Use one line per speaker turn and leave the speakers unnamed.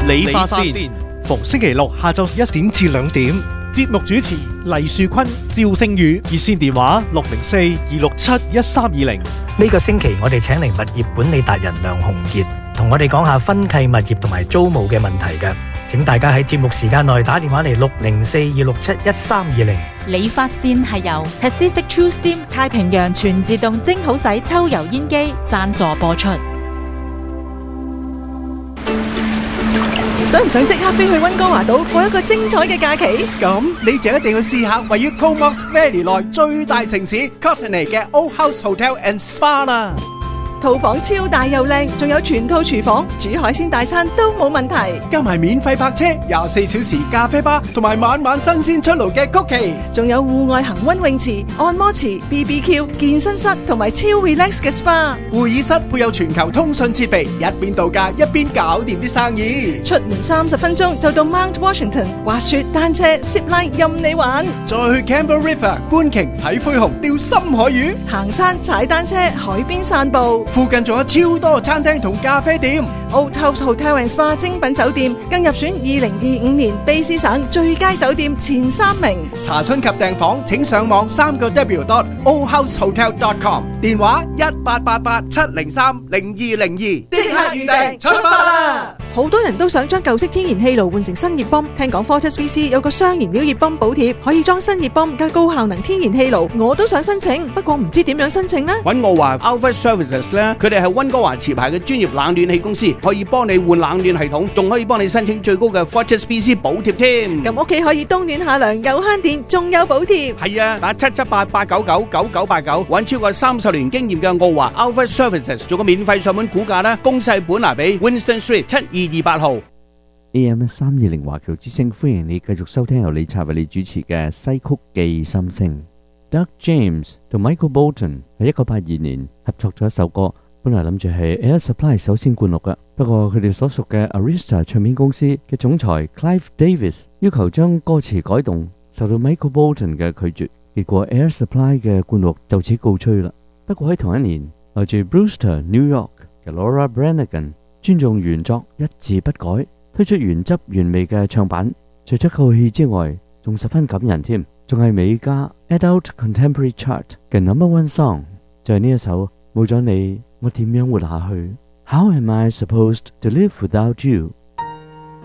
理髮線，
逢星期六下晝1點至2點。
節目主持黎樹坤、趙聖宇，
熱線電話604-267-1320。
呢個星期我哋請嚟物業管理達人梁鴻傑，同我哋講下分契物業同埋租務嘅問題嘅。請大家喺節目時間內打電話嚟604-267-1320。
理髮線係由 Pacific True Steam 太平洋全自動蒸好洗抽油煙機贊助播出。
想唔想即刻飛去溫哥華島過一個精彩嘅假期？
咁你就一定要試下位於 Comox Valley 內最大城市 Courtenay 嘅 Old House Hotel and Spa 啦。
套房超大又靚，仲有全套廚房，煮海鮮大餐都冇問題。
加埋免費泊車、24小時咖啡吧，同埋晚晚新鮮出爐嘅曲奇，
仲有戶外恆溫泳池、按摩池、BBQ、健身室同埋超 relax 嘅 SPA。
會議室配有全球通訊設備，一邊度假一邊搞掂啲生意。
出門30分鐘就到 Mount Washington，滑雪、單車、zipline 任你玩。
再去 Campbell River 觀鯨睇灰熊、釣深海魚，
行山、踩單車、海邊散步。
附近仲有超多餐廳同咖啡店。
Old House Hotel and Spa 精品酒店更入選2025年卑詩省最佳酒店前3名。
查詢及訂房請上網3w.oldhousehotel.com， 電話1888-703-0202，即刻預訂出發啦！
好多人都想將舊式天然氣爐換成新熱泵，聽講 Fortis BC 有個雙燃料熱泵補貼，可以裝新熱泵加高效能天然氣爐，我都想申請，不過唔知點樣申請呢？
揾我話 Alpha Services 咧，佢哋係溫哥華持牌嘅專業冷暖氣公司，可以幫你換冷暖系統，仲可以幫你申請最高嘅 Fortis BC 補貼添。
咁屋企可以冬暖夏涼，又慳電，仲有補貼。
係啊，打778-899-9989，揾超過30年經驗嘅澳華 Alpha Services 做個免費上門估價啦，公細本拿俾 Winston Street 7228號。
AM 320華僑之聲，歡迎你繼續收聽由李察為你主持嘅西曲記心聲。Doug James 同 Michael Bolton 喺1982年合作咗一首歌，本來諗住係 Air Supply 首先灌錄嘅，不過佢哋所屬嘅 Arista 唱片公司嘅總裁 Clive Davis 要求將歌詞改動，受到 Michael Bolton 嘅拒絕，結果 Air Supply 嘅灌錄就此告吹啦。不過喺同一年，來自 Brewster New York 嘅 Laura Branigan 尊重原作一字不改，推出原汁原味嘅唱版，除咗扣氣之外，仲十分感人添，仲係美加 Adult Contemporary Chart 嘅 No.1 Song， 就係呢一首冇咗你，我點樣活下去 ？How am I supposed to live without you？